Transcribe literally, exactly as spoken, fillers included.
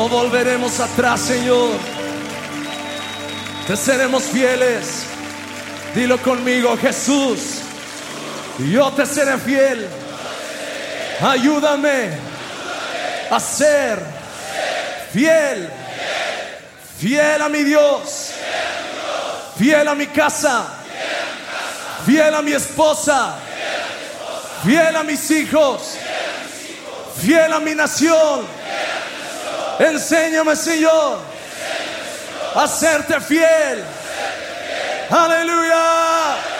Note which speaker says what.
Speaker 1: No volveremos atrás, Señor. Te seremos fieles. Dilo conmigo, Jesús. Yo te seré fiel. Ayúdame a ser fiel. Fiel a mi Dios. Fiel a mi casa. Fiel a mi esposa. Fiel a mis hijos. Fiel a mi nación. Enséñame, Señor, a serte fiel. Aleluya.